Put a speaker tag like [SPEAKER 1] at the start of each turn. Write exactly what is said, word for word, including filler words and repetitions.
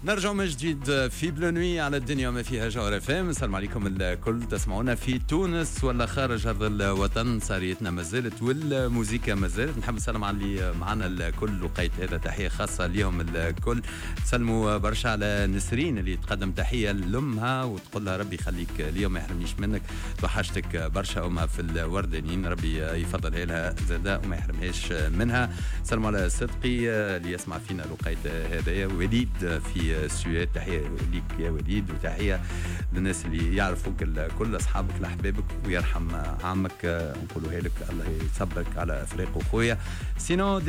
[SPEAKER 1] نرجع من جديد في بلونوي على الدنيا ما فيها جوهر فام. السلام عليكم الكل، تسمعونا في تونس ولا خارج هذا الوطن. ساريتنا ما زالت والموسيقى ما زالت. نحب نسلم على اللي معنا الكل وقيت هذا تحيه خاصه ليهم الكل. سلموا برشا على نسرين اللي تقدم تحيه لامها وتقول لها ربي يخليك اليوم ما يحرمنيش منك، توحشتك برشا امها في الوردانيين، ربي يفضلها لها زاده وما يحرمهاش منها. سلموا على صدقي اللي يسمع فينا الوقيت هذايا، وليد في السويد تحيه ليك يا وليد، وتحيه للناس اللي يعرفوك كل اصحابك لاحبابك، ويرحم عمك نقولوها لك الله يصبرك على فراق اخويا. سينو